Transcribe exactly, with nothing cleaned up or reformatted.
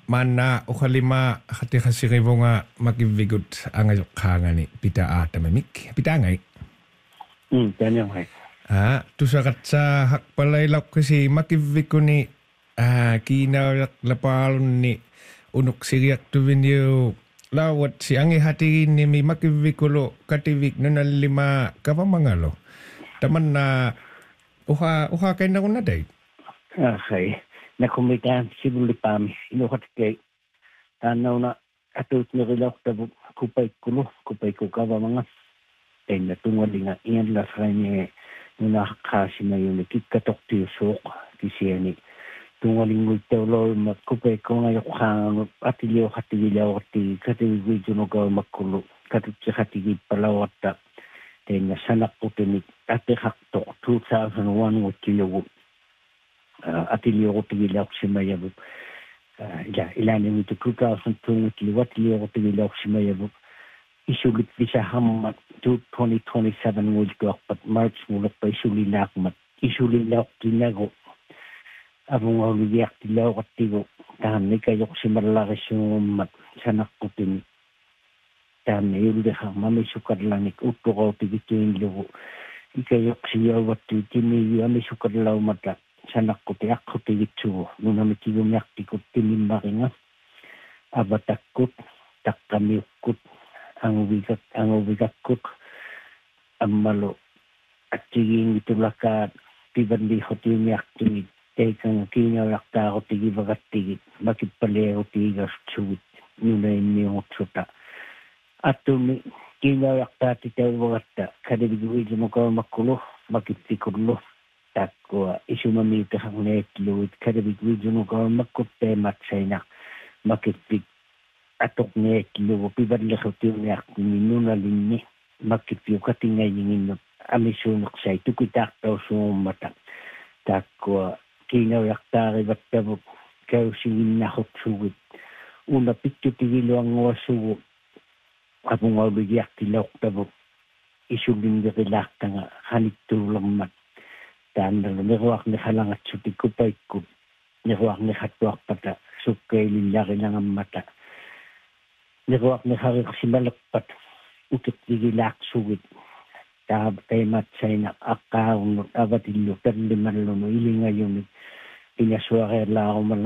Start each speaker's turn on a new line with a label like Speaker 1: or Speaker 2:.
Speaker 1: Mana ukalima hati kasiribo nga makivigut ang ayok nga ni pita ata mamik. Pita ngay.
Speaker 2: Hmm, ganyan ngay.
Speaker 1: Ah, tusakat sa hakpalaylak kasi makiviko ni ah, kinayak lapalon ni unok siriyak tuvinyo lawat si angi hati ni mi makivikulo kativik na nalima kapamangalo. Taman na uha uha kay na kuna day.
Speaker 2: Okay. Nakumitan sibulipami. Inukat kay tanaw na atut na rilak tabu kupay kulo. Kupay ko ka ba mga ay natungali nga iyan las kanya nung nakakasi na yun. Kikatok tiyo sok. Kisiya ni tungaling ngultaw lo kupay ko nga yung kang atiliyo katigilaw kati katigigwi junugaw makulo. Katutsi katigig palawat ta. Ay nasanak ko tinik ati hakto two thousand one ngutiyo Uh, atiliyo ko tigilaw si Mayabu. Uh, ila, ilanin ito two thousand two ngutiliyo atiliyo ko tigilaw si Mayabu. Isulit bisa hamat to twenty twenty-seven ngutiliyo pat March mulak pa isulit na akmat. Isulit na ako tinago. Abong uliyak tilaw katigo. Tahan ni kayo si malaki sumat sa nakutin. Tahan ni ulit ha mamisukad lang ik uto ko tigito yung lugo. Ikayo siya wati tiniyo amisukad lang mata. Sanak ko ti ako ti gitu nung namitigo miyak ti ko tinimba nga abatakot takamiukot ang ubigat ang ubigatkot ang malo at tiging itulaka tibandi ko ti miyak ti tekang kinalak ta ako ti gibagat tigit makipali ako ti igas tsuwit nunay niyong tsuta at tumi kinalak ta ti tawagat ta kadibigwid mo ka makulo makipikulo takwa isu mamita hang net luit kada bigwi juno ka makutte matsayna makipik atok net lu pibad le khotiu yak minu na linni makipyo katingay ngin amisunok say tukitak daw so mata takwa kinaw yak tari battabu kaw singin na khotsuwit una piktu tigilo ang wasu apong awbigyak tilok tabu isu lingga kilakta nga hanit tulang mat dan niruak ni halangat suti kupay ko niruak ni hatwak pata sukay lilaki ng mata niruak ni harik si malakpat ukit ligilak suwit tahab tay matsay na akaw abatilo pero liman luno ili ngayon pinaswakay lang ako